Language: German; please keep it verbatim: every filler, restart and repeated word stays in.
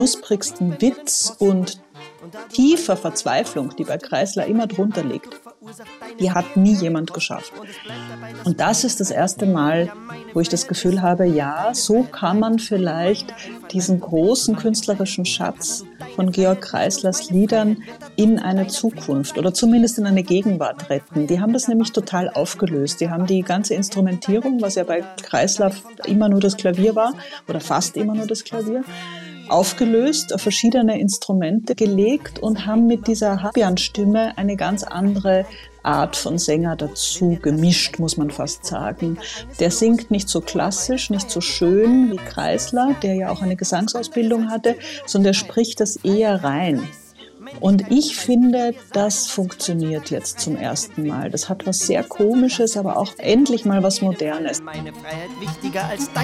knusprigsten Witz und tiefer Verzweiflung, die bei Kreisler immer drunter liegt, die hat nie jemand geschafft. Und das ist das erste Mal, wo ich das Gefühl habe, ja, so kann man vielleicht diesen großen künstlerischen Schatz von Georg Kreislers Liedern in eine Zukunft oder zumindest in eine Gegenwart retten. Die haben das nämlich total aufgelöst. Die haben die ganze Instrumentierung, was ja bei Kreisler immer nur das Klavier war oder fast immer nur das Klavier, aufgelöst, auf verschiedene Instrumente gelegt und haben mit dieser Habian-Stimme eine ganz andere Art von Sänger dazu gemischt, muss man fast sagen. Der singt nicht so klassisch, nicht so schön wie Kreisler, der ja auch eine Gesangsausbildung hatte, sondern der spricht das eher rein. Und ich finde, das funktioniert jetzt zum ersten Mal. Das hat was sehr Komisches, aber auch endlich mal was Modernes. Meine Freiheit wichtiger als